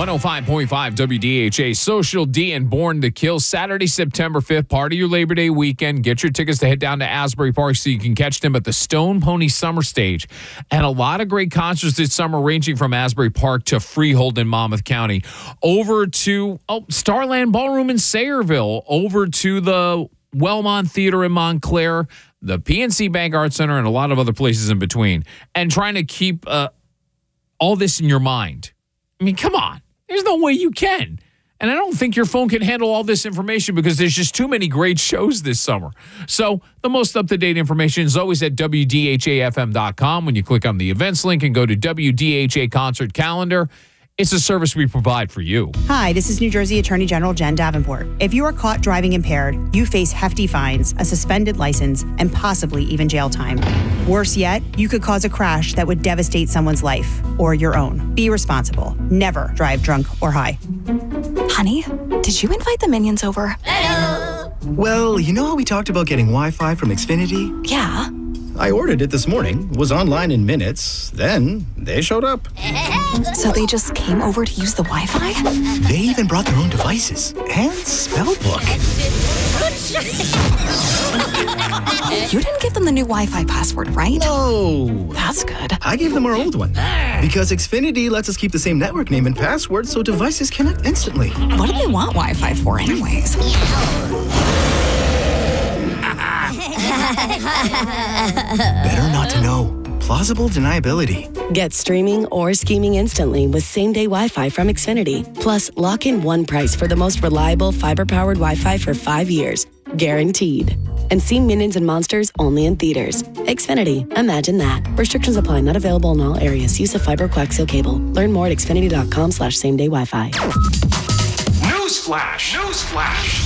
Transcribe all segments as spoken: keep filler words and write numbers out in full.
one oh five point five W D H A, Social D and Born to Kill, Saturday, September fifth, part of your Labor Day weekend. Get your tickets to head down to Asbury Park so you can catch them at the Stone Pony Summer Stage. And a lot of great concerts this summer, ranging from Asbury Park to Freehold in Monmouth County, over to oh, Starland Ballroom in Sayreville, over to the Wellmont Theater in Montclair, the P N C Bank Arts Center, and a lot of other places in between. And trying to keep uh, all this in your mind. I mean, come on. There's no way you can. And I don't think your phone can handle all this information because there's just too many great shows this summer. So the most up-to-date information is always at W D H A F M dot com. When you click on the events link and go to W D H A Concert Calendar, it's a service we provide for you. Hi, this is New Jersey Attorney General Jen Davenport. If you are caught driving impaired, you face hefty fines, a suspended license, and possibly even jail time. Worse yet, you could cause a crash that would devastate someone's life or your own. Be responsible. Never drive drunk or high. Honey, did you invite the minions over? Hello. Well, you know how we talked about getting Wi-Fi from Xfinity? Yeah. I ordered it this morning, was online in minutes, then they showed up. So they just came over to use the Wi-Fi? They even brought their own devices and spell book. You didn't give them the new Wi-Fi password, right? No. That's good. I gave them our old one because Xfinity lets us keep the same network name and password so devices connect instantly. What do they want Wi-Fi for anyways? Better not to know. Plausible deniability. Get streaming or scheming instantly with same-day Wi-Fi from Xfinity. Plus, lock in one price for the most reliable fiber-powered Wi-Fi for five years. Guaranteed. And see Minions and Monsters only in theaters. Xfinity. Imagine that. Restrictions apply. Not available in all areas. Use of fiber coaxial cable. Learn more at xfinity.com slash same-day Wi-Fi. Newsflash! Newsflash!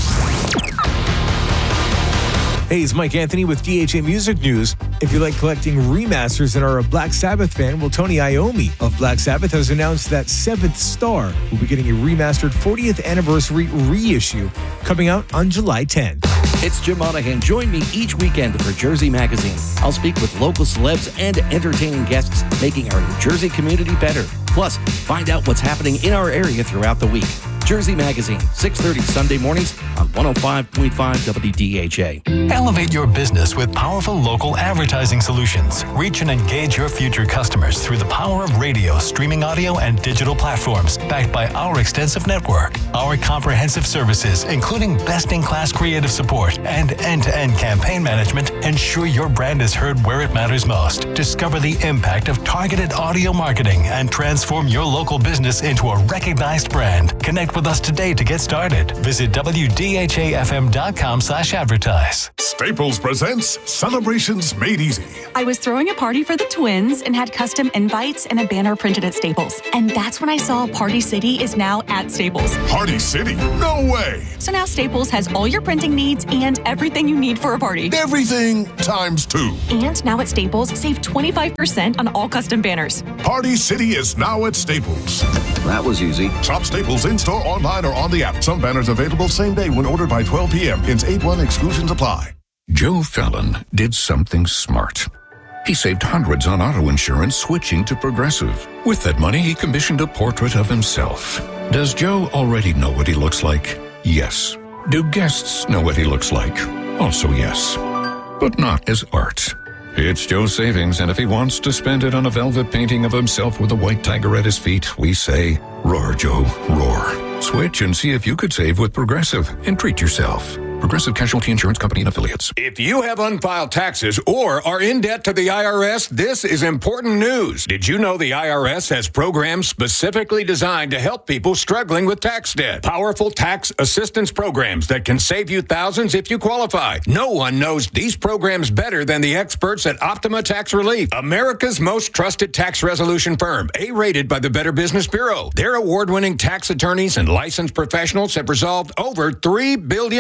Hey, it's Mike Anthony with D H A Music News. If you like collecting remasters and are a Black Sabbath fan, well, Tony Iommi of Black Sabbath has announced that Seventh Star will be getting a remastered fortieth anniversary reissue coming out on July tenth. It's Jim Monahan. Join me each weekend for Jersey Magazine. I'll speak with local celebs and entertaining guests, making our New Jersey community better. Plus, find out what's happening in our area throughout the week. Jersey Magazine, six thirty Sunday mornings on one oh five point five W D H A. Elevate your business with powerful local advertising solutions. Reach and engage your future customers through the power of radio, streaming audio, and digital platforms, backed by our extensive network. Our comprehensive services, including best-in-class creative support and end-to-end campaign management, ensure your brand is heard where it matters most. Discover the impact of targeted audio marketing and transform your local business into a recognized brand. Connect with us today to get started. Visit W D H A F M dot com slash advertise. Staples presents Celebrations Made Easy. I was throwing a party for the twins and had custom invites and a banner printed at Staples. And that's when I saw Party City is now at Staples. Party City? No way! So now Staples has all your printing needs and everything you need for a party. Everything times two. And now at Staples, save twenty-five percent on all custom banners. Party City is now at Staples. That was easy. Shop Staples in-store, online, or on the app. Some banners available same day when ordered by twelve p.m. Ins eight one exclusions apply. Joe Fallon did something smart. He saved hundreds on auto insurance switching to Progressive. With that money, he commissioned a portrait of himself. Does Joe already know what he looks like? Yes. Do guests know what he looks like? Also yes. But not as art. It's Joe's savings, and if he wants to spend it on a velvet painting of himself with a white tiger at his feet, we say, roar, Joe, roar. Switch and see if you could save with Progressive and treat yourself. Progressive Casualty Insurance Company and Affiliates. If you have unfiled taxes or are in debt to the I R S, this is important news. Did you know the I R S has programs specifically designed to help people struggling with tax debt? Powerful tax assistance programs that can save you thousands if you qualify. No one knows these programs better than the experts at Optima Tax Relief, America's most trusted tax resolution firm, A-rated by the Better Business Bureau. Their award-winning tax attorneys and licensed professionals have resolved over three billion dollars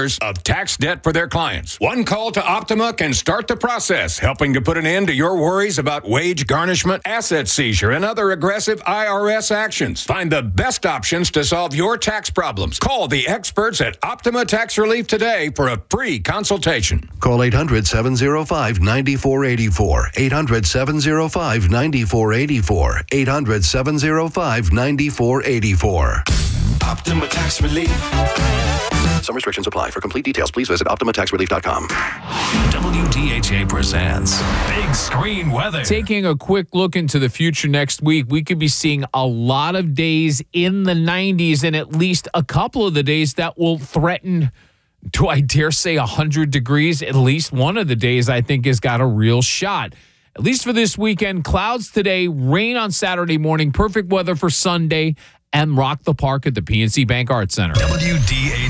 dollars of tax debt for their clients. One call to Optima can start the process, helping to put an end to your worries about wage garnishment, asset seizure, and other aggressive I R S actions. Find the best options to solve your tax problems. Call the experts at Optima Tax Relief today for a free consultation. Call eight hundred, seven oh five, nine four eight four. eight hundred, seven oh five, nine four eight four. eight hundred, seven oh five, nine four eight four. Optima Tax Relief. Some restrictions apply. For complete details, please visit optima tax relief dot com. W D H A presents Big Screen Weather. Taking a quick look into the future next week, we could be seeing a lot of days in the nineties and at least a couple of the days that will threaten, do I dare say, one hundred degrees. At least one of the days I think has got a real shot. At least for this weekend, clouds today, rain on Saturday morning, perfect weather for Sunday, and rock the park at the P N C Bank Arts Center. W D H A